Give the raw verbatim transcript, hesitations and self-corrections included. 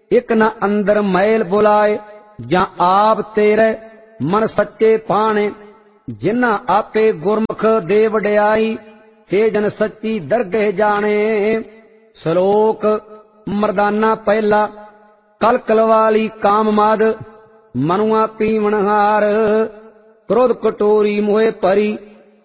इक न अंदर मैल बुलाए, ਜਾਂ ਆਪ ਤੇਰੇ ਮਨ ਸੱਚੇ ਪਾਣੇ। ਜਿਨ੍ਹਾਂ ਆਪੇ ਗੁਰਮੁਖ ਦੇ ਵਡਿਆਈ, ਸੇ ਜਨ ਸੱਚੀ ਦਰਗਹਿ ਜਾਣੇ। ਸ਼ਲੋਕ ਮਰਦਾਨਾ ਪਹਿਲਾ। ਕਲਕਲ ਵਾਲੀ ਕਾਮ ਮਦ, ਮਨੁਆ ਪੀਵਣ ਹਾਰ। ਕ੍ਰੋਧ ਕਟੋਰੀ ਮੋਹਿ ਭਰੀ,